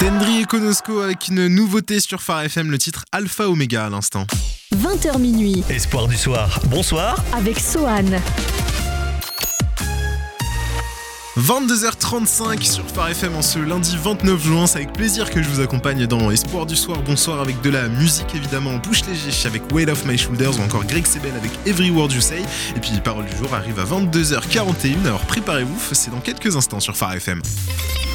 Tendry et Konosko avec une nouveauté sur Phare FM, le titre Alpha Omega à l'instant. 20h minuit. Espoir du soir, bonsoir. Avec Sohan. 22h35 sur Phare FM en ce lundi 29 juin. C'est avec plaisir que je vous accompagne dans Espoir du soir. Bonsoir avec de la musique évidemment. Bouche léger avec Weight Off My Shoulders ou encore Greg Sebel avec Every Word You Say. Et puis Parole du jour arrive à 22h41. Alors préparez-vous, c'est dans quelques instants sur Phare FM.